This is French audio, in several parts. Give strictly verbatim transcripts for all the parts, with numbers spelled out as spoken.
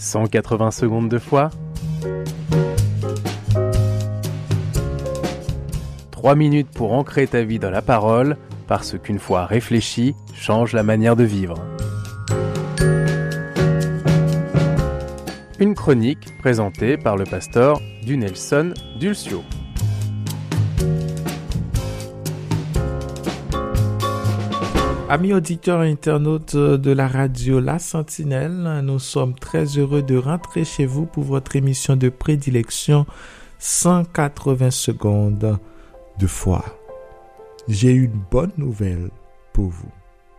cent quatre-vingts secondes de foi. trois minutes pour ancrer ta vie dans la parole, parce qu'une foi réfléchie change la manière de vivre. Une chronique présentée par le pasteur Dunelson Dulcio. Amis auditeurs et internautes de la radio La Sentinelle, nous sommes très heureux de rentrer chez vous pour votre émission de prédilection cent quatre-vingts secondes de foi. J'ai une bonne nouvelle pour vous.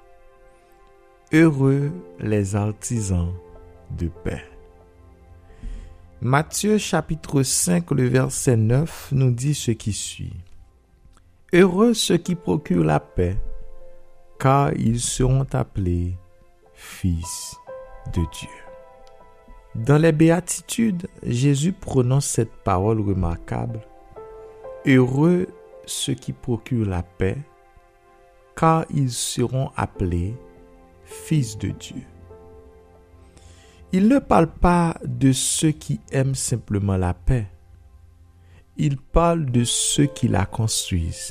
Heureux les artisans de paix. Matthieu chapitre cinq, le verset neuf nous dit ce qui suit. Heureux ceux qui procurent la paix, car ils seront appelés fils de Dieu. Dans les béatitudes, Jésus prononce cette parole remarquable. Heureux ceux qui procurent la paix, car ils seront appelés fils de Dieu. Il ne parle pas de ceux qui aiment simplement la paix. Il parle de ceux qui la construisent.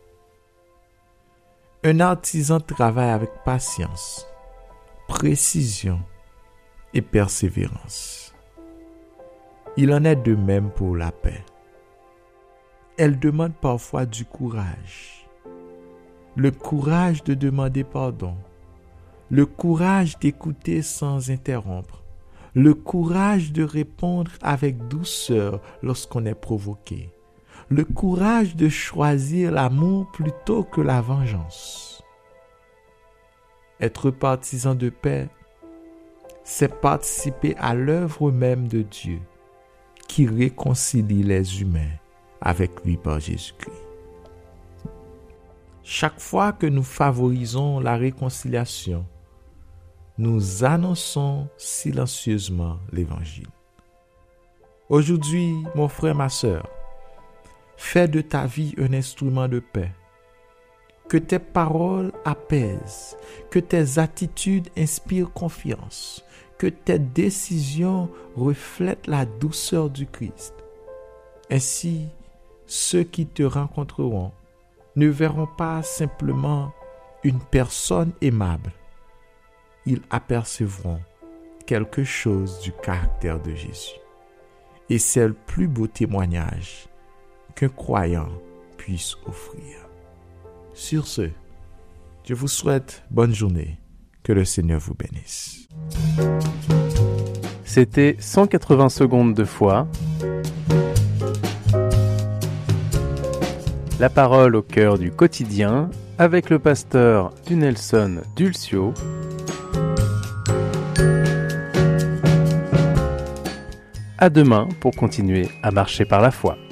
Un artisan travaille avec patience, précision et persévérance. Il en est de même pour la paix. Elle demande parfois du courage. Le courage de demander pardon. Le courage d'écouter sans interrompre. Le courage de répondre avec douceur lorsqu'on est provoqué. Le courage de choisir l'amour plutôt que la vengeance. Être partisan de paix, c'est participer à l'œuvre même de Dieu qui réconcilie les humains avec lui par Jésus-Christ. Chaque fois que nous favorisons la réconciliation, nous annonçons silencieusement l'Évangile. Aujourd'hui, mon frère, ma sœur, fais de ta vie un instrument de paix. Que tes paroles apaisent, que tes attitudes inspirent confiance, que tes décisions reflètent la douceur du Christ. Ainsi, ceux qui te rencontreront ne verront pas simplement une personne aimable. Ils apercevront quelque chose du caractère de Jésus. Et c'est le plus beau témoignage qu'un croyant puisse offrir. Sur ce, je vous souhaite bonne journée. Que le Seigneur vous bénisse. C'était cent quatre-vingts secondes de foi. La parole au cœur du quotidien avec le pasteur Dunelson Dulcio. À demain pour continuer à marcher par la foi.